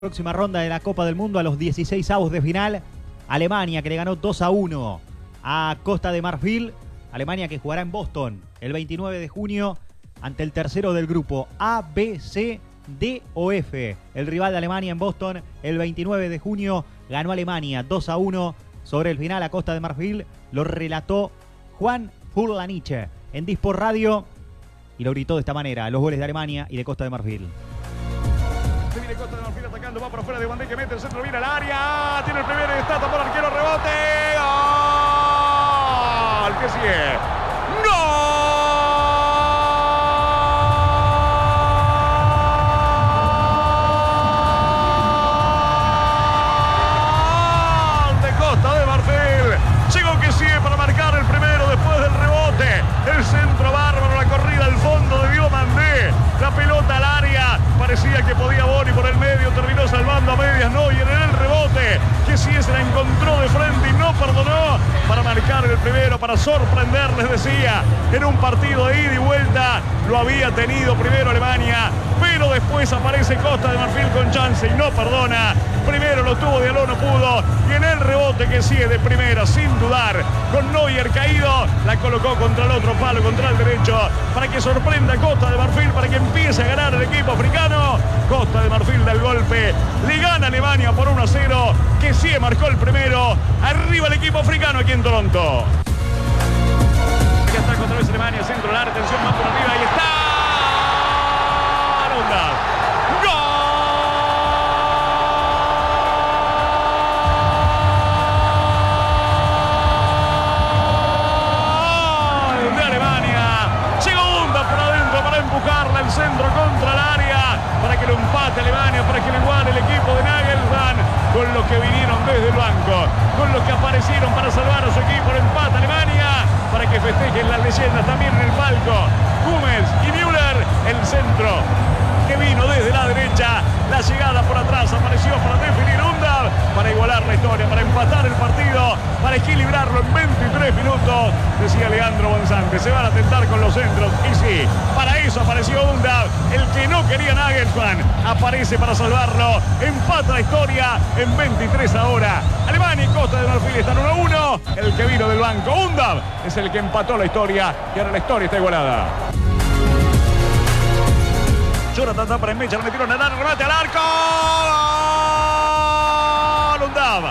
Próxima ronda de la Copa del Mundo a los 16avos de final. Alemania, que le ganó 2-1 a Costa de Marfil. Alemania, que jugará en Boston el 29 de junio ante el tercero del grupo A, B, C, D o F. El rival de Alemania en Boston el 29 de junio ganó Alemania 2-1 sobre el final a Costa de Marfil. Lo relató Juan Furlaniche en Disport Radio y lo gritó de esta manera: los goles de Alemania y de Costa de Marfil. Se viene Costa de Marfil atacando, va por afuera de Bandé, que mete el centro, viene al área, tiene el primero y está por arquero, rebote, ¡gol! ¡Que sigue! ¡Gol! De Costa de Marfil, llegó que sigue para marcar el primero después del rebote, el centro bárbaro, la corrida al fondo de Bandé, la pelota al área, parecía que podía Boni por el medio, terminó salvando a medias Neuer en el rebote, que sí se la encontró de frente y no perdonó para marcar el primero, para sorprender, les decía, en un partido de ida y vuelta. Lo había tenido primero Alemania, pero después aparece Costa de Marfil con chance y no perdona. Primero lo tuvo, Diallo no pudo, y en el rebote que sigue de primera, sin dudar, con Neuer caído, la colocó contra el otro palo, contra el derecho, para que sorprenda a Costa de Marfil, para que empiece a ganar el equipo africano. Costa de Marfil da el golpe, le gana Alemania por 1-0, que sí marcó el primero. Arriba el equipo africano aquí en Toronto. Ya está contra vez Alemania, centro del área, atención, va por arriba, ahí está. Ronda. ¡Gol de Alemania! Llegó Unda por adentro para empujarla el centro contra el área, para que lo empate Alemania, para que lo iguale el equipo de Nagelsmann, con los que vinieron desde el banco, con los que aparecieron para salvar a su equipo. Lo empata Alemania, para que festejen las leyendas también en el palco. Hummels y Müller, el centro que vino desde la derecha, la llegada por atrás, apareció para definir Unda, para igualar la historia, para empatar el partido, para equilibrarlo en 23 minutos. Decía Leandro Bonzante, se van a tentar con los centros, y sí, para eso apareció Unda, el que no quería Nagelsmann, aparece para salvarlo, empata la historia en 23 ahora. Alemania y Costa de Marfil están 1-1, el que vino del banco, Unda, es el que empató la historia, y ahora la historia está igualada. Jonathan para Mecha, le metieron a dar remate al arco. ¡Gol! Undav.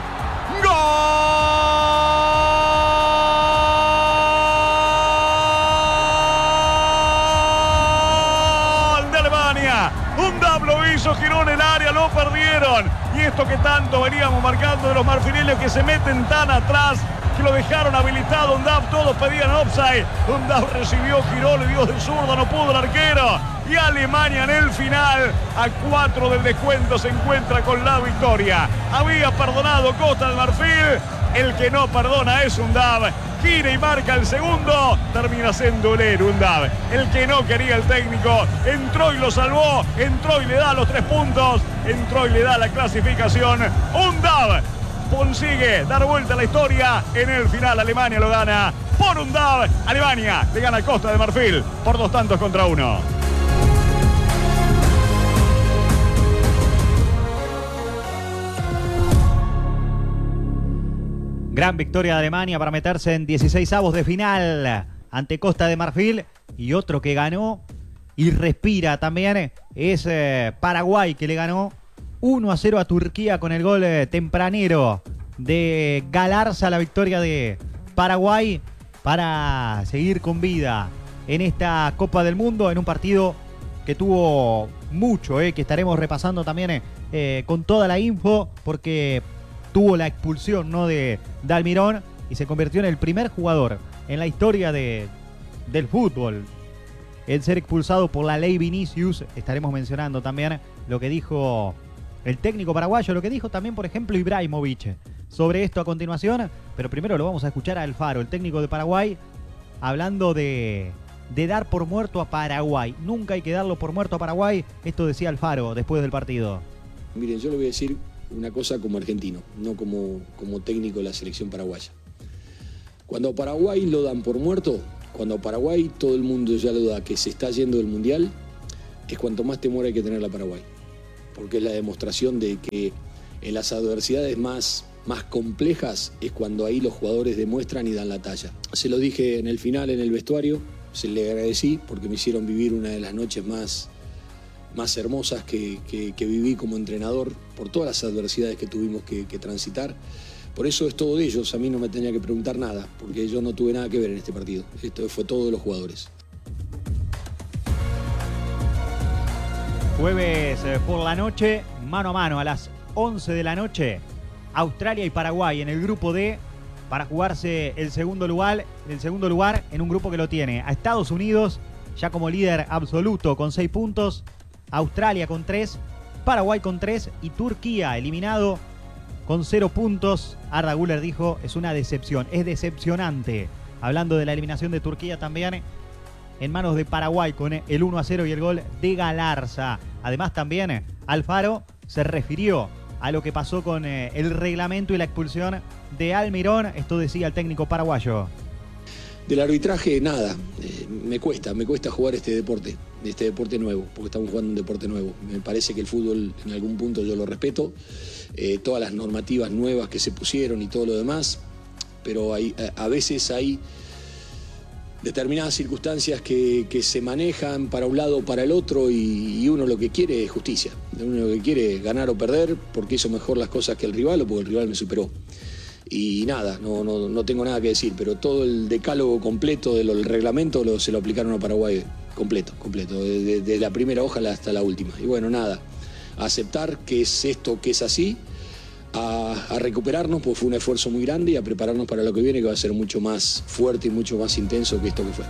¡Gol! De Alemania. Undav lo hizo, giró en el área, lo perdieron. Y esto que tanto veníamos marcando de los marfileños, que se meten tan atrás, que lo dejaron habilitado. Undav, todos pedían offside. Undav recibió, giró, le dio de zurdo, no pudo el arquero. Y Alemania en el final, a 4 del descuento, se encuentra con la victoria. Había perdonado Costa de Marfil, el que no perdona es Undav. Gira y marca el segundo, termina siendo el héroe Undav. El que no quería el técnico, entró y lo salvó, entró y le da los 3 puntos, entró y le da la clasificación. Undav consigue dar vuelta a la historia. En el final Alemania lo gana por Undav. Alemania le gana a Costa de Marfil por 2-1. Gran victoria de Alemania para meterse en 16avos de final ante Costa de Marfil. Y otro que ganó y respira también es Paraguay, que le ganó 1-0 a Turquía con el gol tempranero de Galarza. La victoria de Paraguay para seguir con vida en esta Copa del Mundo, en un partido que tuvo mucho, que estaremos repasando también con toda la info, porque tuvo la expulsión, ¿no?, de Almirón, y se convirtió en el primer jugador en la historia del fútbol en ser expulsado por la ley Vinicius. Estaremos mencionando también lo que dijo el técnico paraguayo, lo que dijo también, por ejemplo, Ibrahimovic sobre esto a continuación. Pero primero lo vamos a escuchar a Alfaro, el técnico de Paraguay, hablando de dar por muerto a Paraguay. Nunca hay que darlo por muerto a Paraguay. Esto decía Alfaro después del partido. Miren, yo le voy a decir una cosa como argentino, no como técnico de la selección paraguaya. Cuando a Paraguay lo dan por muerto, cuando a Paraguay todo el mundo ya lo da que se está yendo del Mundial, es cuanto más temor hay que tener a Paraguay. porque es la demostración de que en las adversidades más complejas es cuando ahí los jugadores demuestran y dan la talla. Se lo dije en el final, en el vestuario, se le agradecí porque me hicieron vivir una de las noches más hermosas que viví como entrenador por todas las adversidades que tuvimos que transitar. Por eso es todo de ellos, a mí no me tenía que preguntar nada, porque yo no tuve nada que ver en este partido. Esto fue todo de los jugadores. Jueves por la noche, mano a mano a las 11 de la noche, Australia y Paraguay en el grupo D para jugarse el segundo lugar en un grupo que lo tiene a Estados Unidos ya como líder absoluto con 6 puntos, Australia con 3, Paraguay con 3 y Turquía eliminado con 0 puntos. Arda Güler dijo, es una decepción, es decepcionante. Hablando de la eliminación de Turquía también en manos de Paraguay con el 1-0 y el gol de Galarza. Además también Alfaro se refirió a lo que pasó con el reglamento y la expulsión de Almirón. Esto decía el técnico paraguayo. Del arbitraje, nada. Me cuesta jugar este deporte nuevo, porque estamos jugando un deporte nuevo. Me parece que el fútbol en algún punto yo lo respeto, todas las normativas nuevas que se pusieron y todo lo demás, pero a veces hay determinadas circunstancias que se manejan para un lado o para el otro y uno lo que quiere es justicia. Uno lo que quiere es ganar o perder porque hizo mejor las cosas que el rival o porque el rival me superó. Y nada, no tengo nada que decir, pero todo el decálogo completo del reglamento se lo aplicaron a Paraguay completo, desde la primera hoja hasta la última. Y bueno, nada, a aceptar que es esto, que es así, a recuperarnos, pues fue un esfuerzo muy grande, y a prepararnos para lo que viene, que va a ser mucho más fuerte y mucho más intenso que esto que fue.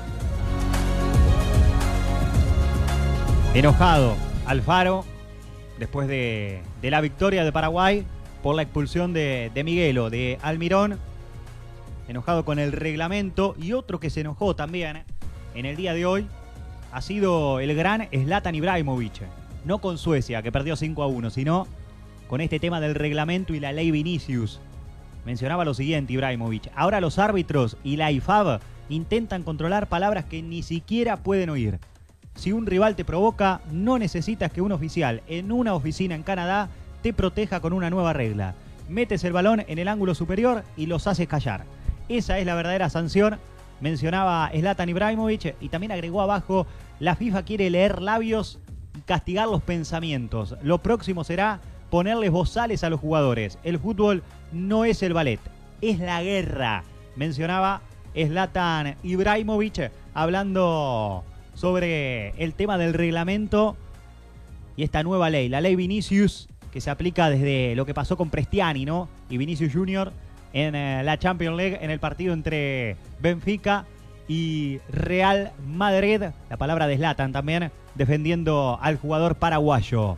Enojado Alfaro después de la victoria de Paraguay por la expulsión de Miguelo, de Almirón, enojado con el reglamento. Y otro que se enojó también en el día de hoy ha sido el gran Zlatan Ibrahimovic, no con Suecia, que perdió 5-1, sino con este tema del reglamento y la ley Vinicius. Mencionaba lo siguiente Ibrahimovic: ahora los árbitros y la IFAB intentan controlar palabras que ni siquiera pueden oír. Si un rival te provoca, no necesitas que un oficial en una oficina en Canadá te proteja con una nueva regla. Metes el balón en el ángulo superior y los haces callar. Esa es la verdadera sanción, mencionaba Zlatan Ibrahimovic, y también agregó abajo: la FIFA quiere leer labios y castigar los pensamientos. Lo próximo será ponerles bozales a los jugadores. El fútbol no es el ballet, es la guerra, mencionaba Zlatan Ibrahimovic, hablando sobre el tema del reglamento y esta nueva ley, la ley Vinicius, que se aplica desde lo que pasó con Prestiani, ¿no? Y Vinicius Junior en la Champions League, en el partido entre Benfica y Real Madrid. La palabra de Zlatan también defendiendo al jugador paraguayo.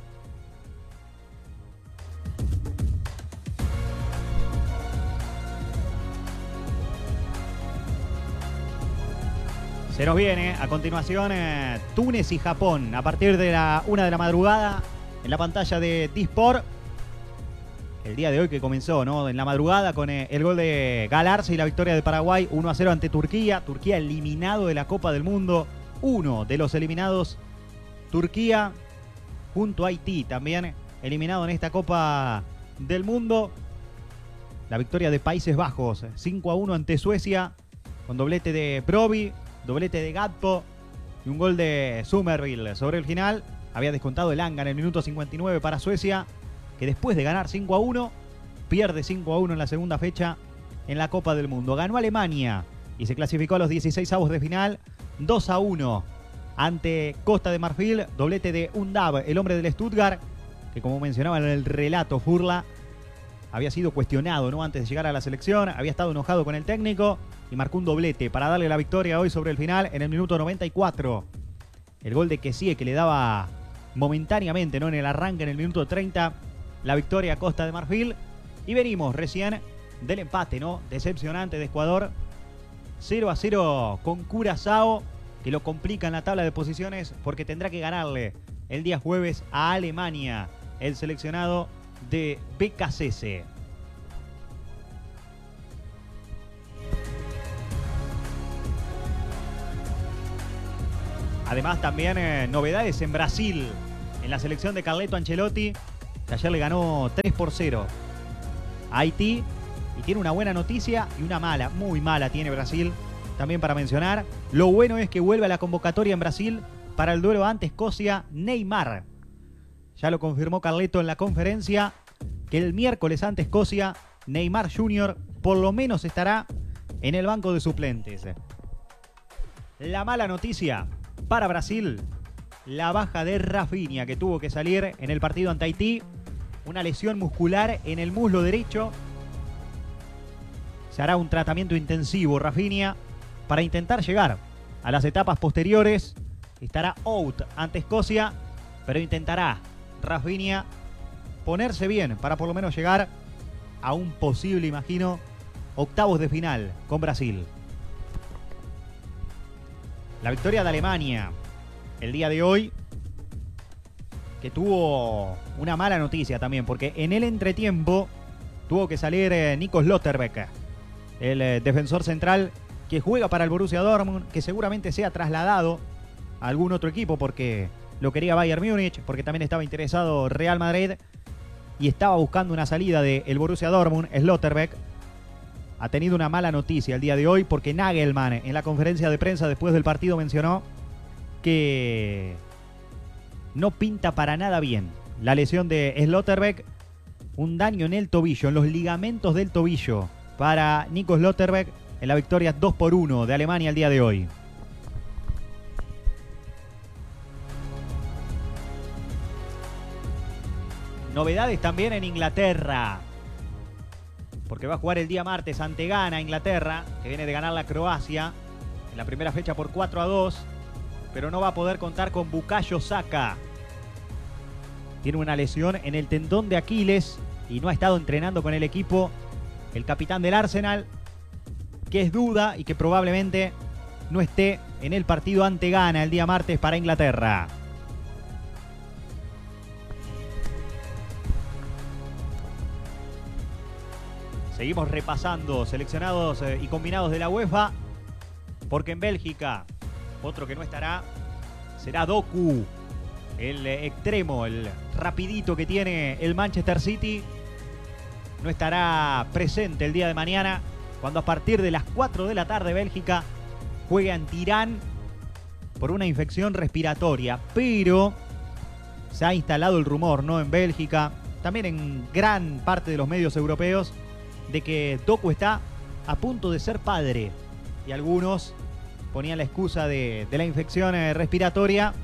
Se nos viene a continuación Túnez y Japón a partir de la 1 de la madrugada en la pantalla de Disport. El día de hoy que comenzó, ¿no? En la madrugada con el gol de Galarza y la victoria de Paraguay 1-0 ante Turquía. Turquía eliminado de la Copa del Mundo. Uno de los eliminados. Turquía junto a Haití también eliminado en esta Copa del Mundo. La victoria de Países Bajos 5-1 ante Suecia con doblete de Broby, doblete de Gatpo y un gol de Summerville sobre el final. Había descontado el Anga en el minuto 59 para Suecia, que después de ganar 5-1, pierde 5-1 en la segunda fecha en la Copa del Mundo. Ganó Alemania y se clasificó a los 16avos de final 2-1 ante Costa de Marfil. Doblete de Undav, el hombre del Stuttgart, que como mencionaba en el relato Furla, había sido cuestionado, ¿no? Antes de llegar a la selección, había estado enojado con el técnico y marcó un doblete para darle la victoria hoy sobre el final en el minuto 94. El gol de Kessie, que le daba momentáneamente, ¿no? En el arranque en el minuto 30 la victoria a Costa de Marfil. Y venimos recién del empate, ¿no? Decepcionante de Ecuador 0-0 con Curazao, que lo complica en la tabla de posiciones porque tendrá que ganarle el día jueves a Alemania, el seleccionado de BKCS. Además también novedades en Brasil. en la selección de Carleto Ancelotti, que ayer le ganó 3-0 a Haití. Y tiene una buena noticia y una mala, muy mala tiene Brasil también para mencionar. Lo bueno es que vuelve a la convocatoria en Brasil para el duelo ante Escocia Neymar. Ya lo confirmó Carleto en la conferencia, que el miércoles ante Escocia, Neymar Jr. por lo menos estará en el banco de suplentes. La mala noticia para Brasil, la baja de Rafinha, que tuvo que salir en el partido ante Haití. Una lesión muscular en el muslo derecho. Se hará un tratamiento intensivo Rafinha para intentar llegar a las etapas posteriores. Estará out ante Escocia, pero intentará Rafinha ponerse bien para por lo menos llegar a un posible, imagino, octavos de final con Brasil. La victoria de Alemania el día de hoy, que tuvo una mala noticia también, porque en el entretiempo tuvo que salir Nico Schlotterbeck, el defensor central que juega para el Borussia Dortmund, que seguramente sea trasladado a algún otro equipo porque lo quería Bayern Múnich, porque también estaba interesado Real Madrid y estaba buscando una salida del Borussia Dortmund. Schlotterbeck ha tenido una mala noticia el día de hoy porque Nagelsmann en la conferencia de prensa después del partido mencionó que no pinta para nada bien la lesión de Schlotterbeck, un daño en el tobillo, en los ligamentos del tobillo para Nico Schlotterbeck en la victoria 2-1 de Alemania el día de hoy. Novedades también en Inglaterra, porque va a jugar el día martes ante Ghana, Inglaterra, que viene de ganar la Croacia en la primera fecha por 4-2, pero no va a poder contar con Bukayo Saka. Tiene una lesión en el tendón de Aquiles y no ha estado entrenando con el equipo. El capitán del Arsenal, que es duda y que probablemente no esté en el partido ante Ghana el día martes para Inglaterra. Seguimos repasando seleccionados y combinados de la UEFA, porque en Bélgica otro que no estará será Doku, el extremo, el rapidito que tiene el Manchester City. No estará presente el día de mañana, cuando a partir de las 4 de la tarde Bélgica juegue ante Irán por una infección respiratoria. Pero se ha instalado el rumor, ¿no?, en Bélgica, también en gran parte de los medios europeos, de que Doku está a punto de ser padre. Y algunos ponían la excusa de la infección respiratoria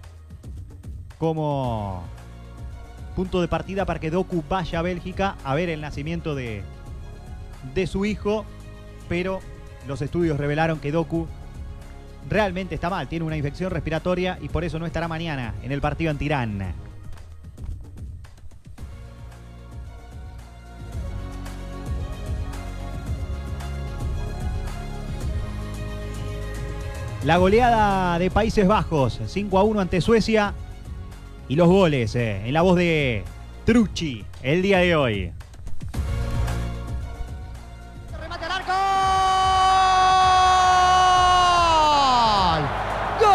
como punto de partida para que Doku vaya a Bélgica a ver el nacimiento de su hijo. Pero los estudios revelaron que Doku realmente está mal, tiene una infección respiratoria y por eso no estará mañana en el partido ante Irán. La goleada de Países Bajos, 5-1 ante Suecia. Y los goles en la voz de Trucci el día de hoy. Remate al arco. ¡Gol!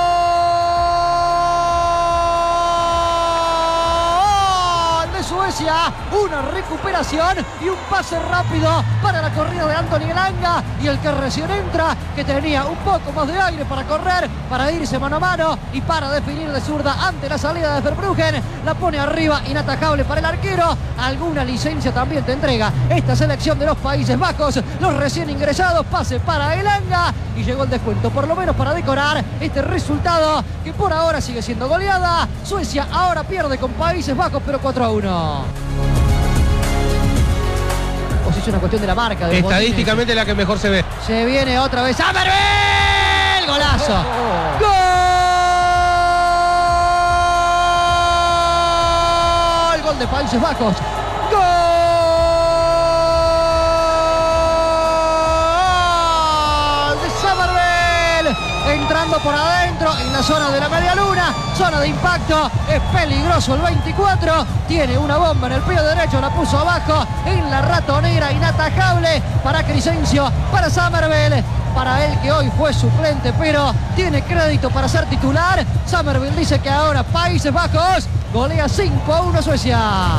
¡Gol de Suecia! Una recuperación y un pase rápido para la corrida de Anthony Elanga. Y el que recién entra, que tenía un poco más de aire para correr, para irse mano a mano y para definir de zurda ante la salida de Verbruggen, la pone arriba, inatajable para el arquero. Alguna licencia también te entrega esta selección de los Países Bajos. Los recién ingresados, pase para Elanga y llegó el descuento, por lo menos para decorar este resultado que por ahora sigue siendo goleada. Suecia ahora pierde con Países Bajos, pero 4-1. O si es una cuestión de la marca. De estadísticamente la que mejor se ve. Se viene otra vez Amervel. Golazo. Gol. Gol de Países Bajos. Gol de Amervel. Entra presionando por adentro en la zona de la media luna, zona de impacto, es peligroso el 24, tiene una bomba en el pie derecho, la puso abajo en la ratonera, inatajable para Crescencio, para Summerville, para él que hoy fue suplente, pero tiene crédito para ser titular. Summerville dice que ahora Países Bajos golea 5-1 a Suecia.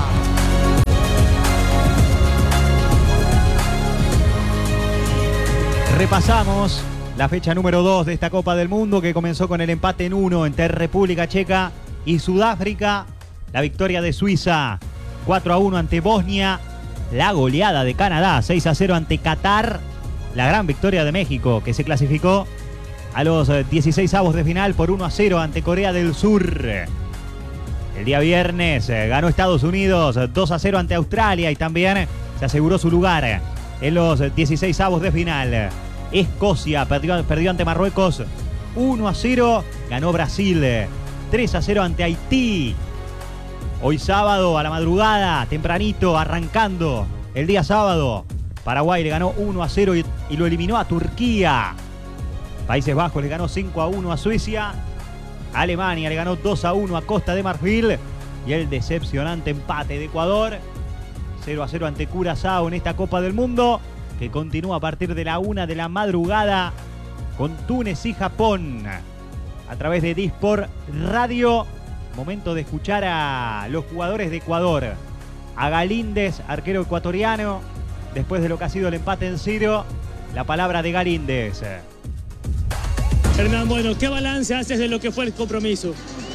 Repasamos la fecha número 2 de esta Copa del Mundo, que comenzó con el empate en 1 entre República Checa y Sudáfrica. La victoria de Suiza 4-1 ante Bosnia. La goleada de Canadá 6-0 ante Qatar. La gran victoria de México, que se clasificó a los 16avos de final por 1-0 ante Corea del Sur. El día viernes ganó Estados Unidos 2-0 ante Australia y también se aseguró su lugar en los 16avos de final. Escocia perdió ante Marruecos 1-0. Ganó Brasil 3-0 ante Haití. Hoy sábado a la madrugada, tempranito, arrancando el día sábado, Paraguay le ganó 1-0 y lo eliminó a Turquía. Países Bajos le ganó 5-1 a Suecia. Alemania le ganó 2-1 a Costa de Marfil. Y el decepcionante empate de Ecuador 0-0 ante Curazao en esta Copa del Mundo, que continúa a partir de la 1 de la madrugada con Túnez y Japón a través de Disport Radio. Momento de escuchar a los jugadores de Ecuador. A Galíndez, arquero ecuatoriano, después de lo que ha sido el empate en 0, la palabra de Galíndez. Hernán, bueno, ¿qué balance haces de lo que fue el compromiso?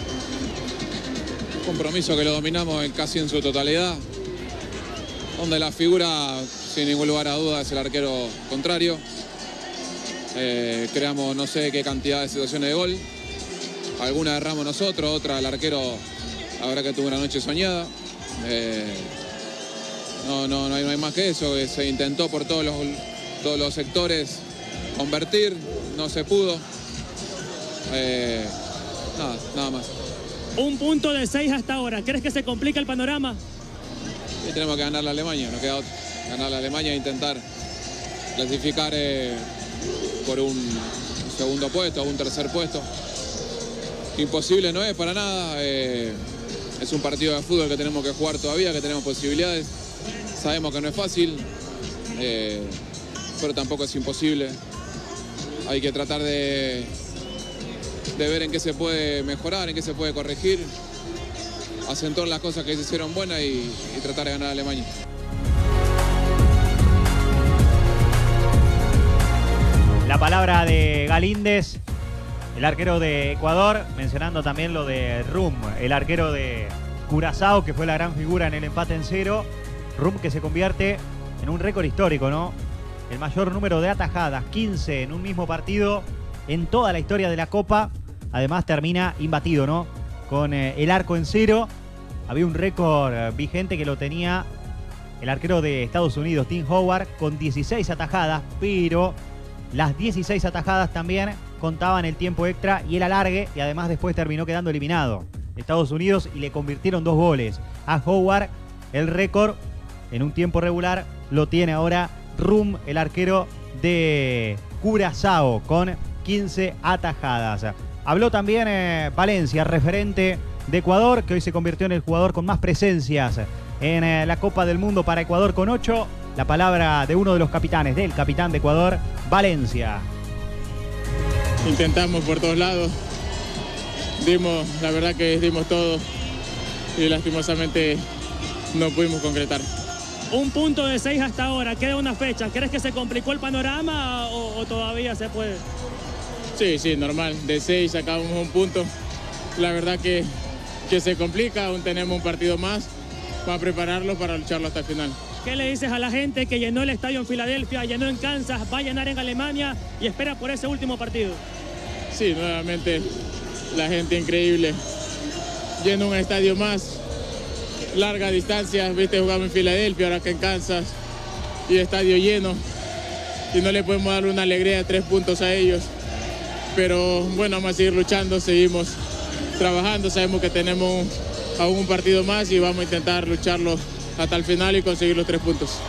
Compromiso que lo dominamos casi en su totalidad, donde la figura, sin ningún lugar a duda, es el arquero contrario. Creamos no sé qué cantidad de situaciones de gol. Algunas erramos nosotros, otra el arquero, la verdad que tuvo una noche soñada. No hay más que eso. Se intentó por todos los sectores convertir, no se pudo. Nada más. Un punto de 6 hasta ahora. ¿Crees que se complica el panorama? Y tenemos que ganar la Alemania, no queda otra. Ganar la Alemania e intentar clasificar por un segundo puesto o un tercer puesto. Imposible no es para nada. Es un partido de fútbol que tenemos que jugar todavía, que tenemos posibilidades. Sabemos que no es fácil, pero tampoco es imposible. Hay que tratar de ver en qué se puede mejorar, en qué se puede corregir, acentuar las cosas que se hicieron buenas y tratar de ganar a Alemania. La palabra de Galíndez, el arquero de Ecuador, mencionando también lo de Rum, el arquero de Curazao, que fue la gran figura en el empate en 0. Rum, que se convierte en un récord histórico, ¿no? El mayor número de atajadas, 15 en un mismo partido en toda la historia de la Copa. Además termina imbatido, ¿no? Con el arco en 0. Había un récord vigente que lo tenía el arquero de Estados Unidos, Tim Howard, con 16 atajadas, pero las 16 atajadas también contaban el tiempo extra y el alargue, y además después terminó quedando eliminado Estados Unidos y le convirtieron 2 goles a Howard. El récord en un tiempo regular lo tiene ahora Rum, el arquero de Curazao, con 15 atajadas. Habló también Valencia, referente de Ecuador, que hoy se convirtió en el jugador con más presencias en la Copa del Mundo para Ecuador, con 8. La palabra de uno de los capitanes, del capitán de Ecuador, Valencia. Intentamos por todos lados, la verdad que dimos todo y lastimosamente no pudimos concretar. Un punto de 6 hasta ahora, queda una fecha. ¿Crees que se complicó el panorama o todavía se puede? Sí, normal. De 6 sacamos un punto. La verdad que se complica, aún tenemos un partido más para prepararlo, para lucharlo hasta el final. ¿Qué le dices a la gente que llenó el estadio en Filadelfia, llenó en Kansas, va a llenar en Alemania y espera por ese último partido? Sí, nuevamente la gente increíble. Lleno un estadio más, larga distancia, viste, jugamos en Filadelfia, ahora que en Kansas, y estadio lleno. Y no le podemos dar una alegría de 3 puntos a ellos. Pero bueno, vamos a seguir luchando, seguimos trabajando, sabemos que tenemos aún un partido más y vamos a intentar lucharlo hasta el final y conseguir los 3 puntos.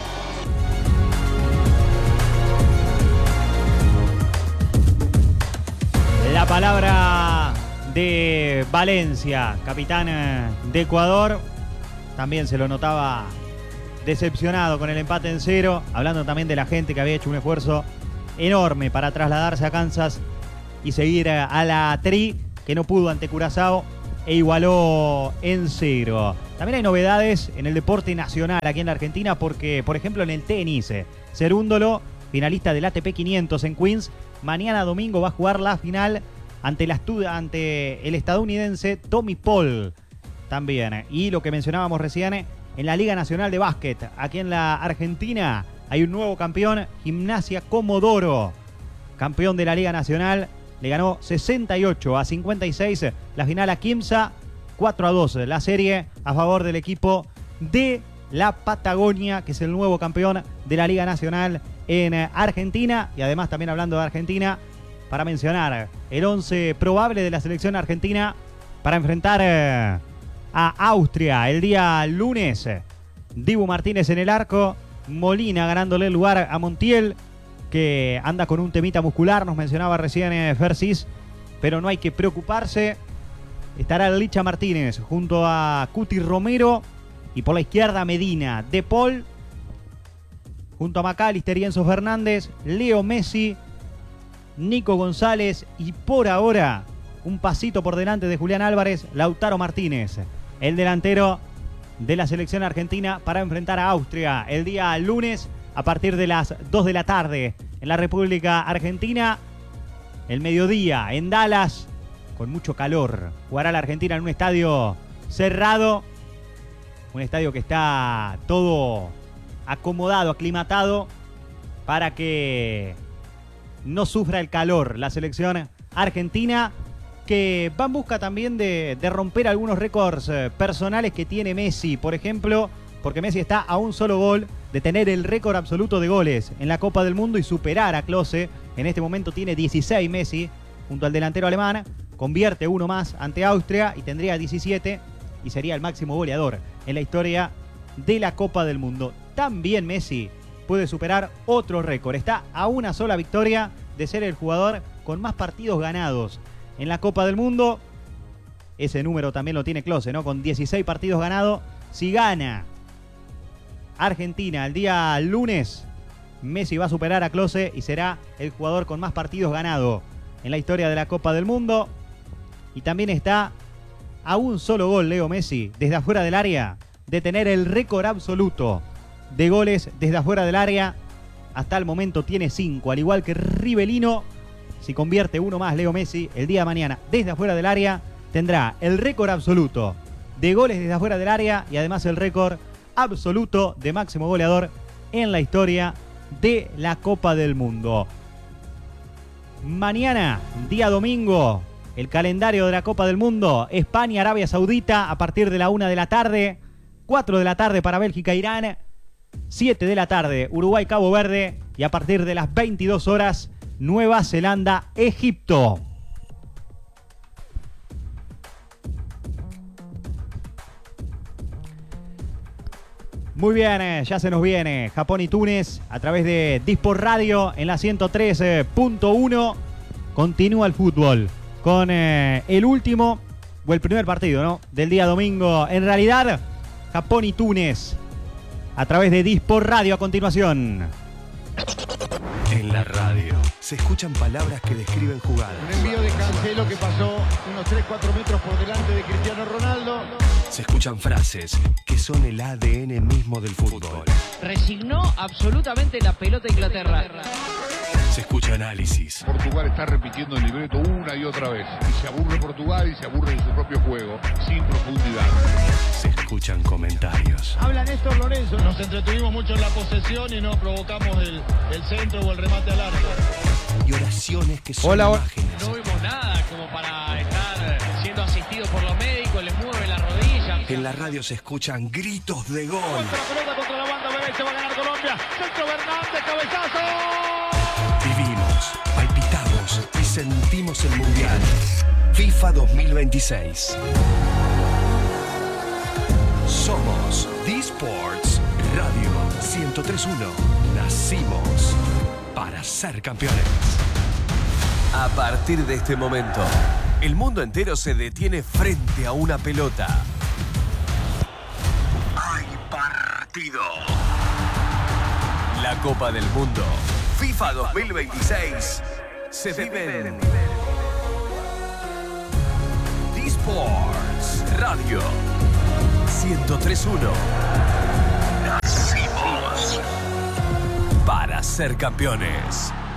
La palabra de Valencia, capitán de Ecuador, también se lo notaba decepcionado con el empate en 0, hablando también de la gente que había hecho un esfuerzo enorme para trasladarse a Kansas y seguir a la Tri, que no pudo ante Curazao e igualó en 0. También hay novedades en el deporte nacional aquí en la Argentina, porque, por ejemplo, en el tenis, Cerúndolo, finalista del ATP 500 en Queens, mañana domingo va a jugar la final ante el estadounidense Tommy Paul también. Y lo que mencionábamos recién, en la Liga Nacional de Básquet, aquí en la Argentina, hay un nuevo campeón, Gimnasia Comodoro, campeón de la Liga Nacional. Le ganó 68-56 la final a Quimsa, 4-2 la serie a favor del equipo de la Patagonia, que es el nuevo campeón de la Liga Nacional en Argentina. Y además, también hablando de Argentina, para mencionar el 11 probable de la selección argentina para enfrentar a Austria el día lunes. Dibu Martínez en el arco, Molina ganándole el lugar a Montiel, que anda con un temita muscular, nos mencionaba recién Fersis, pero no hay que preocuparse. Estará el Licha Martínez junto a Cuti Romero, y por la izquierda Medina, De Paul, junto a McAllister y Enzo Fernández, Leo Messi, Nico González y por ahora un pasito por delante de Julián Álvarez, Lautaro Martínez, el delantero de la selección argentina, para enfrentar a Austria el día lunes a partir de las 2 de la tarde en la República Argentina. El mediodía en Dallas, con mucho calor, jugará la Argentina en un estadio cerrado, un estadio que está todo acomodado, aclimatado, para que no sufra el calor la selección argentina, que va en busca también de romper algunos récords personales que tiene Messi, por ejemplo, porque Messi está a un solo gol de tener el récord absoluto de goles en la Copa del Mundo y superar a Klose. En este momento tiene 16 Messi junto al delantero alemán, convierte uno más ante Austria y tendría 17 y sería el máximo goleador en la historia de la Copa del Mundo. También Messi puede superar otro récord, está a una sola victoria de ser el jugador con más partidos ganados en la Copa del Mundo. Ese número también lo tiene Klose, ¿no? Con 16 partidos ganados. Si gana Argentina el día lunes, Messi va a superar a Klose y será el jugador con más partidos ganados en la historia de la Copa del Mundo. Y también está a un solo gol Leo Messi desde afuera del área de tener el récord absoluto de goles desde afuera del área. Hasta el momento tiene 5, al igual que Rivelino. Si convierte uno más Leo Messi el día de mañana desde afuera del área, tendrá el récord absoluto de goles desde afuera del área y además el récord absoluto de máximo goleador en la historia de la Copa del Mundo. Mañana, día domingo, el calendario de la Copa del Mundo: España, Arabia Saudita a partir de la 1 de la tarde, 4 de la tarde para Bélgica, Irán, 7 de la tarde Uruguay, Cabo Verde, y a partir de las 22 horas Nueva Zelanda, Egipto. Muy bien, ya se nos viene Japón y Túnez a través de Disport Radio en la 103.1. Continúa el fútbol con el último o el primer partido, ¿no?, del día domingo. En realidad, Japón y Túnez a través de Disport Radio a continuación. En la radio se escuchan palabras que describen jugadas. Un envío de Cancelo que pasó unos 3-4 metros por delante de Cristiano Ronaldo. Se escuchan frases que son el ADN mismo del fútbol. Resignó absolutamente la pelota de Inglaterra. Se escucha análisis. Portugal está repitiendo el libreto una y otra vez. Y se aburre Portugal y se aburre de su propio juego, sin profundidad. Se escuchan comentarios. Habla Néstor Lorenzo. Nos entretuvimos mucho en la posesión y no provocamos el centro o el remate al arco. Y oraciones que son imágenes. No vimos nada como para estar siendo asistido por los médicos, les mueve la rodilla. En la radio se escuchan gritos de gol. Contra la pelota contra la banda, Bebé, se va a ganar Colombia. Centro Fernández, cabezazo. Vivimos, palpitamos y sentimos el Mundial. FIFA 2026. Somos D-Sports Radio 103.1. Nacimos para ser campeones. A partir de este momento, el mundo entero se detiene frente a una pelota. Hay partido. La Copa del Mundo, FIFA 2026, se vive en D-Sports Radio 103.1. Nacimos para ser campeones.